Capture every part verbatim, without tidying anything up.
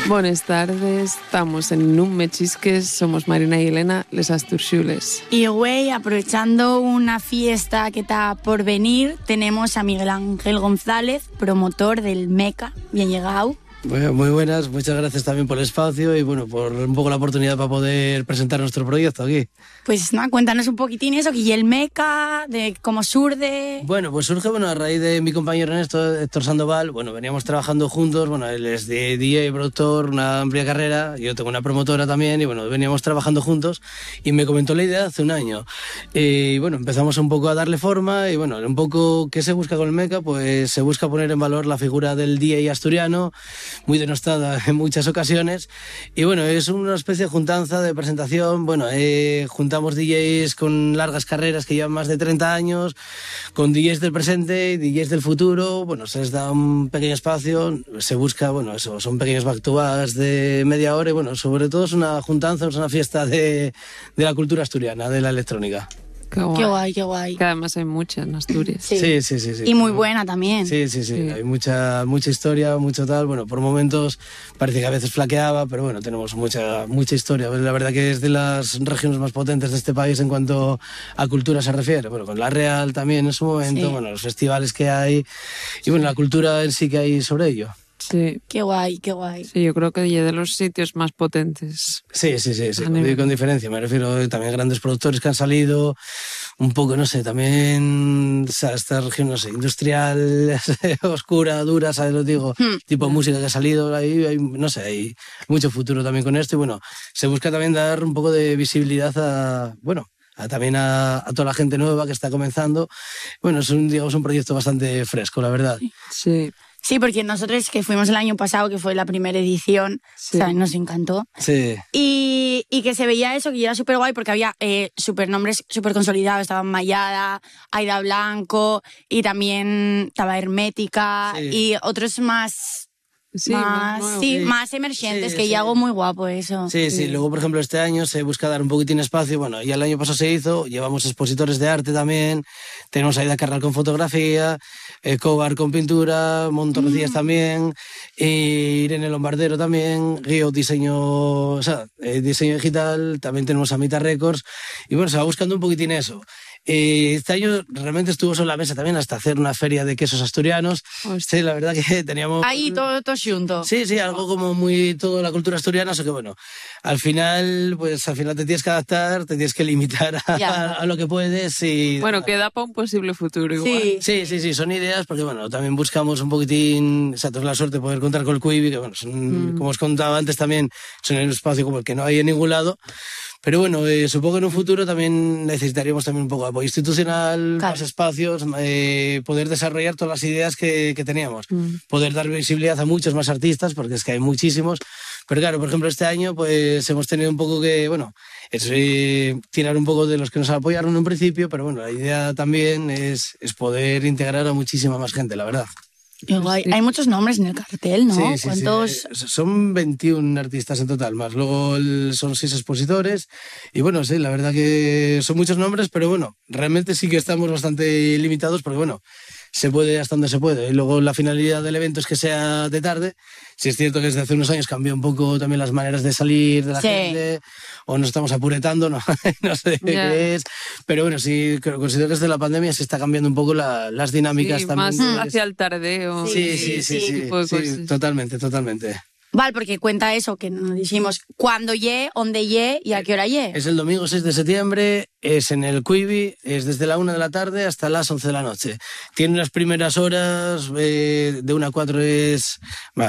Buenas tardes, estamos en un Mechisques, somos Marina y Elena, les Asturxules. Y güey, aprovechando una fiesta que está por venir, tenemos a Miguel Ángel González, promotor del Meca. Bien llegado. Bueno, muy buenas, muchas gracias también por el espacio y bueno, por un poco la oportunidad para poder presentar nuestro proyecto aquí. Pues nada, cuéntanos un poquitín eso, que y el Meca, de cómo surge. Bueno, pues surge bueno, a raíz de mi compañero Ernesto, Héctor Sandoval. Bueno, veníamos trabajando juntos, bueno, él es de D J, productor, una amplia carrera, yo tengo una promotora también y bueno, veníamos trabajando juntos y me comentó la idea hace un año. Y bueno, empezamos un poco a darle forma y bueno, un poco ¿qué se busca con el Meca? Pues se busca poner en valor la figura del D J asturiano, muy denostada en muchas ocasiones y bueno, es una especie de juntanza de presentación. Bueno, eh, juntamos D Js con largas carreras que llevan más de treinta años, con D Js del presente y D Js del futuro. Bueno, se les da un pequeño espacio, se busca, bueno, eso, son pequeños back-to-backs de media hora y bueno, sobre todo es una juntanza, es una fiesta de, de la cultura asturiana, de la electrónica. Qué guay. Qué guay, qué guay. Que además hay muchas en Asturias. Sí. Sí, sí, sí, sí. Y muy buena también. Sí, sí, sí, Sí. hay mucha, mucha historia, mucho tal. Bueno, por momentos parece que a veces flaqueaba, pero bueno, tenemos mucha, mucha historia. La verdad que es de las regiones más potentes de este país en cuanto a cultura se refiere. Bueno, con La Real también en su momento, Sí. bueno, los festivales que hay y bueno, la cultura en sí que hay sobre ello. Sí, Qué guay, qué guay. sí, yo creo que es de los sitios más potentes. Sí, sí, sí, sí, A con, nivel- con diferencia. Me refiero eh, también a grandes productores que han salido, un poco, no sé, también o sea, esta región, no sé, industrial, oscura, dura, ¿sabes lo que digo? Hmm. Tipo de música que ha salido, ahí hay, no sé, hay mucho futuro también con esto y bueno, se busca también dar un poco de visibilidad a, bueno, a, también a, a toda la gente nueva que está comenzando. Bueno, es un, digamos, un proyecto bastante fresco, la verdad. Sí, Sí, porque nosotros que fuimos el año pasado, que fue la primera edición, Sí. o sea, nos encantó. Sí. Y, y que se veía eso, que era súper guay, porque había eh, súper nombres súper consolidados. Estaban Mayada, Aida Blanco, y también estaba Hermética, Sí. y otros más... sí, más, nuevos. sí, sí. más emergentes, Sí, que sí. ya algo muy guapo eso. Sí, sí, luego por ejemplo este año se busca dar un poquitín de espacio, bueno, ya el año pasado se hizo, llevamos expositores de arte también, tenemos a Aida Carral con fotografía, eh, Cobar con pintura, Montorrecillas Mm. también, y Irene Lombardero también, Guío diseño, o sea, eh, diseño digital, también tenemos a Mita Records, y bueno, se va buscando un poquitín eso. Eh, este año realmente estuvo sobre la mesa también hasta hacer una feria de quesos asturianos. Hostia. Sí, la verdad que teníamos... Ahí todo, todo junto. Sí, sí, algo como muy toda la cultura asturiana, o sea que bueno, al final, pues al final te tienes que adaptar, te tienes que limitar a, Ya. a lo que puedes y... Bueno, queda para un posible futuro igual. Sí. Sí, sí, sí, son ideas porque bueno, también buscamos un poquitín, o sea, tenemos la suerte de poder contar con el Quibi, que bueno, son, Mm. como os contaba antes también, son en un espacio como el que no hay en ningún lado. Pero bueno, eh, supongo que en un futuro también necesitaríamos también un poco de apoyo institucional, Claro. más espacios, eh, poder desarrollar todas las ideas que, que teníamos, Mm. poder dar visibilidad a muchos más artistas, porque es que hay muchísimos. Pero claro, por ejemplo, este año pues hemos tenido un poco que, bueno, es, eh, tirar un poco de los que nos apoyaron en un principio, pero bueno, la idea también es, es poder integrar a muchísima más gente, la verdad. Qué guay. Sí. Hay muchos nombres en el cartel, ¿no? Sí, sí, sí. ¿Cuántos? Eh, Son veintiún artistas en total, más luego el- son seis expositores. Y bueno, sí, la verdad que son muchos nombres, pero bueno, realmente sí que estamos bastante limitados porque bueno, se puede hasta donde se puede. Y luego la finalidad del evento es que sea de tarde. Sí es cierto que desde hace unos años cambió un poco también las maneras de salir de la Sí. gente, o nos estamos apuretando, no, no sé Ya. qué es. Pero bueno, sí, creo- considero que desde la pandemia se está cambiando un poco la- las dinámicas Sí, también. más de- hacia el tardeo. Sí, sí, sí, sí, sí, tipo de sí, cosas. totalmente, totalmente. Vale, porque cuenta eso, que nos dijimos cuándo ye, dónde ye y a qué hora ye. Es el domingo seis de septiembre, es en el Quibi, es desde la una de la tarde hasta las once de la noche. Tiene unas primeras horas, eh, de una a cuatro es, va,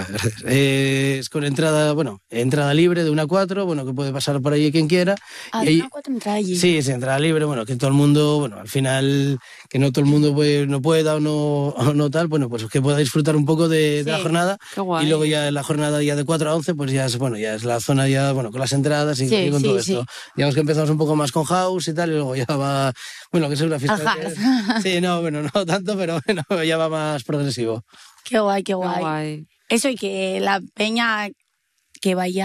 eh, es con entrada, bueno, entrada libre de una a cuatro, bueno, que puede pasar por allí quien quiera. Ah, Y ahí- no, cuatro entradas allí. Sí, es entrada libre, bueno, que todo el mundo, bueno, al final, que no todo el mundo puede- no pueda o no, o no tal, bueno, pues que pueda disfrutar un poco de, de la Sí. jornada. Qué guay. Y luego ya la jornada ya de cuatro a once, pues ya es, bueno, ya es la zona ya, bueno, con las entradas y, Sí, y con sí, todo sí. esto. Digamos que empezamos un poco más con house y tal, y luego ya va, bueno, que es una fiesta. Al que- house. Sí, no, bueno, no tanto, pero bueno, ya va más progresivo. Qué guay, qué Qué guay. guay. Eso y que la peña que vaya